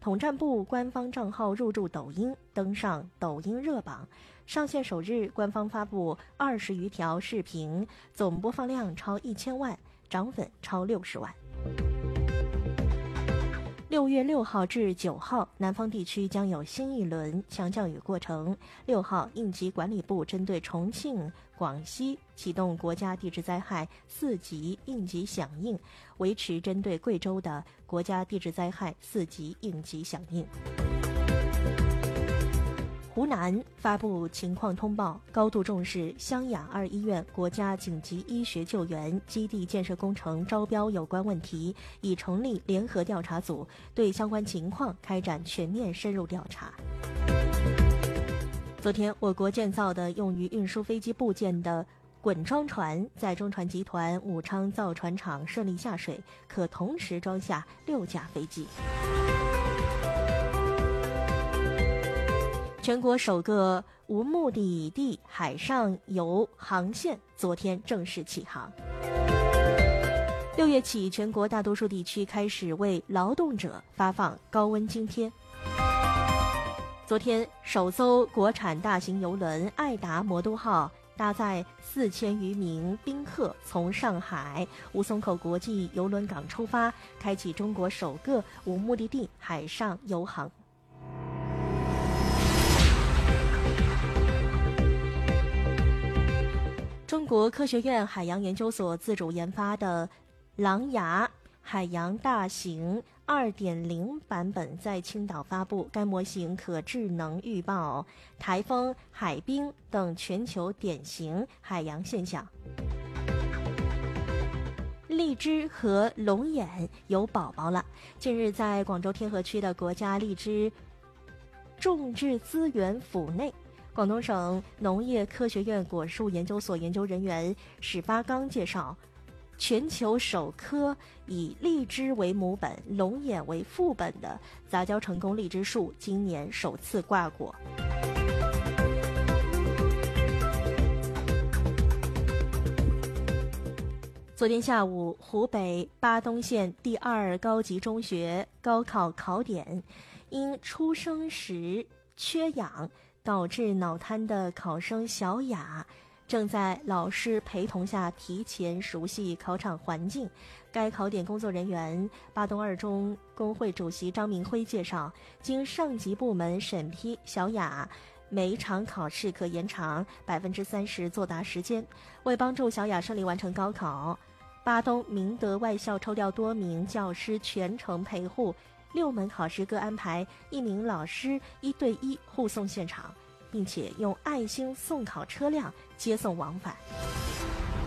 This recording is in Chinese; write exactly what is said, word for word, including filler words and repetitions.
统战部官方账号入驻抖音，登上抖音热榜。上线首日，官方发布二十余条视频，总播放量超一千万，涨粉超六十万。六月六号至九号，南方地区将有新一轮强降雨过程。六号，应急管理部针对重庆、广西启动国家地质灾害四级应急响应，维持针对贵州的国家地质灾害四级应急响应。湖南发布情况通报，高度重视湘雅二医院国家紧急医学救援基地建设工程招标有关问题，已成立联合调查组，对相关情况开展全面深入调查。昨天，我国建造的用于运输飞机部件的滚装船在中船集团武昌造船厂顺利下水，可同时装下六架飞机。全国首个无目的地海上游航线昨天正式起航。六月起，全国大多数地区开始为劳动者发放高温津贴。昨天，首艘国产大型邮轮爱达魔都号搭载四千余名宾客从上海吴淞口国际邮轮港出发，开启中国首个无目的地海上游航。中国科学院海洋研究所自主研发的狼牙海洋大型 二点零 版本在青岛发布，该模型可智能预报台风、海冰等全球典型海洋现象。荔枝和龙眼有宝宝了。近日，在广州天河区的国家荔枝种植资源府内，广东省农业科学院果树研究所研究人员史发刚介绍，全球首棵以荔枝为母本、龙眼为副本的杂交成功荔枝树今年首次挂果。昨天下午，湖北巴东县第二高级中学高考考点因出生时缺氧导致脑瘫的考生小雅正在老师陪同下提前熟悉考场环境。该考点工作人员巴东二中工会主席张明辉介绍，经上级部门审批，小雅每场考试可延长百分之三十作答时间。为帮助小雅顺利完成高考，巴东明德外校抽调多名教师全程陪护，六门考试各安排一名老师一对一护送现场，并且用爱心送考车辆接送往返。